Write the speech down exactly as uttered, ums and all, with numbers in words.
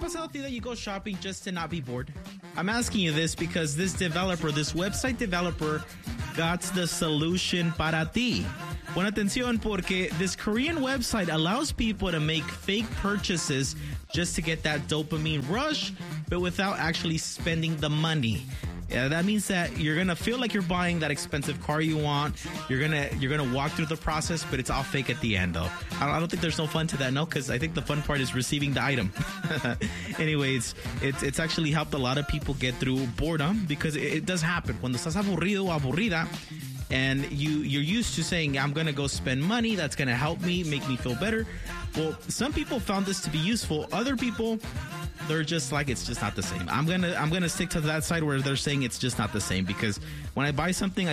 pasado a ti that you go shopping just to not be bored? I'm asking you this because this developer, this website developer, got the solution para ti. Pon atención porque this Korean website allows people to make fake purchases just to get that dopamine rush, but without actually spending the money. Yeah, that means that you're gonna feel like you're buying that expensive car you want. You're gonna you're gonna walk through the process, but it's all fake at the end, though. I don't, I don't think there's no fun to that, no, because I think the fun part is receiving the item. Anyways, it's it's actually helped a lot of people get through boredom because it, it does happen. Cuando estás aburrido o aburrida, and you you're used to saying, I'm gonna go spend money. That's gonna help me, make me feel better. Well, some people found this to be useful. Other people, they're just like, it's just not the same. I'm gonna I'm gonna stick to that side where they're saying it's just not the same, because when I buy something, I